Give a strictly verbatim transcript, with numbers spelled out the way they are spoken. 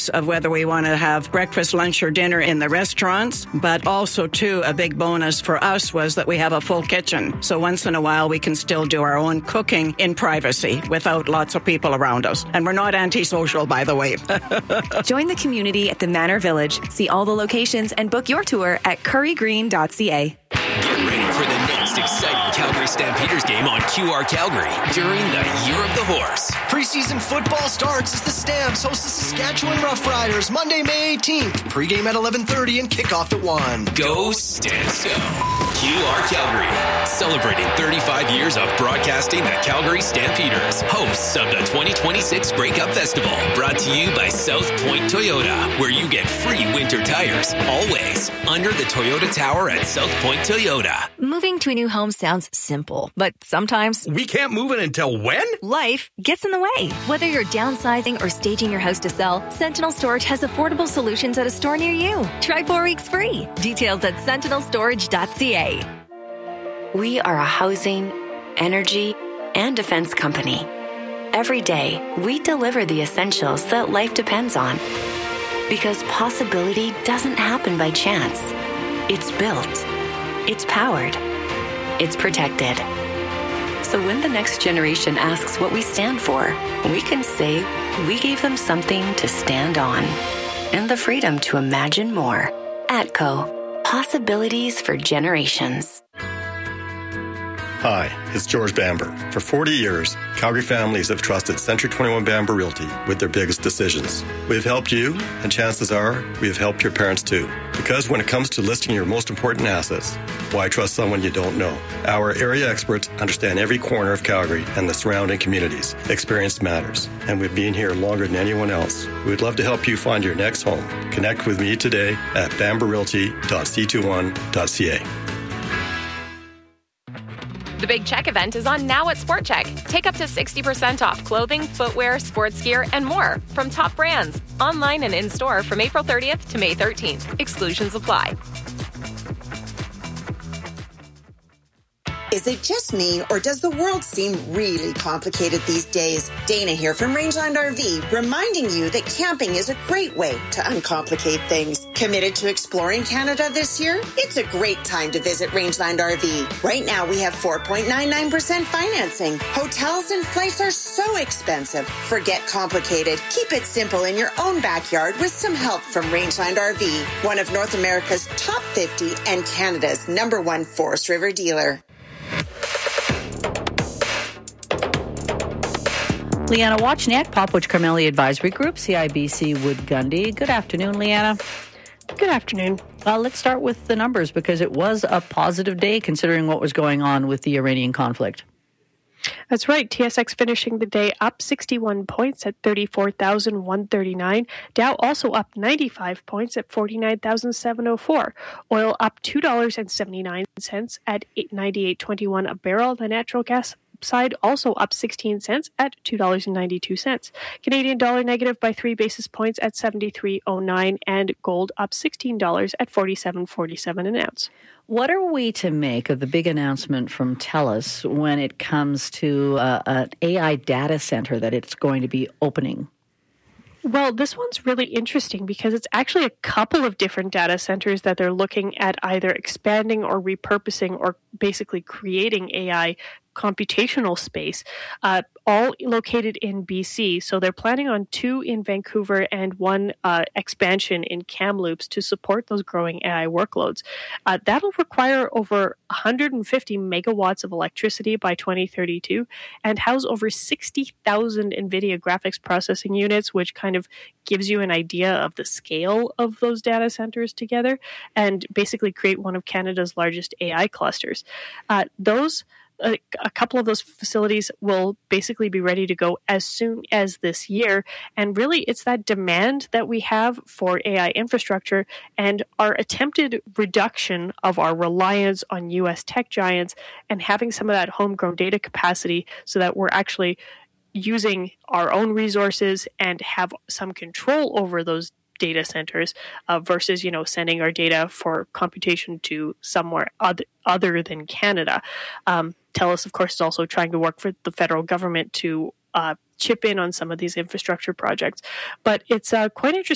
choice of whether we want to have breakfast, lunch, or dinner in the restaurants. But also, too, a big bonus for us was that we have a full kitchen. So once in a while, we can still do our own cooking in privacy without lots of people around us. And we're not antisocial, by the way. Join the community at the Manor Village. See all the locations and book your tour at curry green dot c a. Get ready for the next exciting Calgary Stampeders game on Q R Calgary during the Year of the Horse. Preseason football starts as the Stamps host the Saskatchewan Roughriders Monday, May eighteenth. Pre-game at eleven thirty and kickoff at one. Go Stamps Go! Q R Calgary, celebrating thirty-five years of broadcasting the Calgary Stampeders, hosts of the twenty twenty-six Grey Cup Festival. Brought to you by South Point Toyota, where you get free winter tires, always under the Toyota Tower at South Point Toyota. Moving to a new home sounds simple, but sometimes we can't move it until when? Life gets in the way. Whether you're downsizing or staging your house to sell, Sentinel Storage has affordable solutions at a store near you. Try four weeks free. Details at sentinel storage dot c a. We are a housing, energy, and defense company. Every day, we deliver the essentials that life depends on. Because possibility doesn't happen by chance. It's built. It's powered. It's protected. So when the next generation asks what we stand for, we can say we gave them something to stand on. And the freedom to imagine more. ATCO. Possibilities for generations. Hi, it's George Bamber. For forty years, Calgary families have trusted Century twenty-one Bamber Realty with their biggest decisions. We've helped you, and chances are we have helped your parents too. Because when it comes to listing your most important assets, why trust someone you don't know? Our area experts understand every corner of Calgary and the surrounding communities. Experience matters, and we've been here longer than anyone else. We'd love to help you find your next home. Connect with me today at bamber realty dot c twenty-one dot c a. The Big Check event is on now at Sport Check. Take up to sixty percent off clothing, footwear, sports gear, and more from top brands. Online and in-store from April thirtieth to May thirteenth. Exclusions apply. Is it just me, or does the world seem really complicated these days? Dana here from Rangeland R V, reminding you that camping is a great way to uncomplicate things. Committed to exploring Canada this year? It's a great time to visit Rangeland R V. Right now, we have four point nine nine percent financing. Hotels and flights are so expensive. Forget complicated. Keep it simple in your own backyard with some help from Rangeland R V, one of North America's top fifty and Canada's number one Forest River dealer. Leanna Wachniak, Popwich Carmeli Advisory Group, C I B C Wood Gundy. Good afternoon, Leanna. Good afternoon. Uh, let's start with the numbers, because it was a positive day considering what was going on with the Iranian conflict. That's right. T S X finishing the day up sixty-one points at thirty-four thousand one hundred thirty-nine. Dow also up ninety-five points at forty-nine thousand seven hundred four. Oil up two dollars and seventy-nine cents at ninety-eight twenty-one a barrel. The natural gas side also up sixteen cents at two dollars and ninety-two cents. Canadian dollar negative by three basis points at seventy-three oh nine, and gold up sixteen dollars at forty-seven forty-seven an ounce. What are we to make of the big announcement from TELUS when it comes to uh, an A I data center that it's going to be opening? Well, this one's really interesting because it's actually a couple of different data centers that they're looking at either expanding or repurposing or basically creating A I computational space, uh, all located in B C. So they're planning on two in Vancouver and one uh, expansion in Kamloops to support those growing A I workloads. Uh, that'll require over one hundred fifty megawatts of electricity by twenty thirty-two and house over sixty thousand NVIDIA graphics processing units, which kind of gives you an idea of the scale of those data centers together, and basically create one of Canada's largest A I clusters. Uh, those A, a couple of those facilities will basically be ready to go as soon as this year. And really, it's that demand that we have for A I infrastructure and our attempted reduction of our reliance on U S tech giants and having some of that homegrown data capacity so that we're actually using our own resources and have some control over those data centers uh, versus, you know, sending our data for computation to somewhere other, other than Canada. Um, TELUS, of course, is also trying to work for the federal government to uh, chip in on some of these infrastructure projects. But it's uh, quite interesting